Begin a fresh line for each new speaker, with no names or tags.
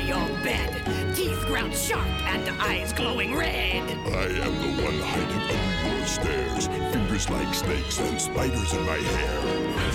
dirty old bed, teeth ground sharp and eyes glowing red.
I am the one hiding under your stairs, fingers like snakes and spiders in my hair.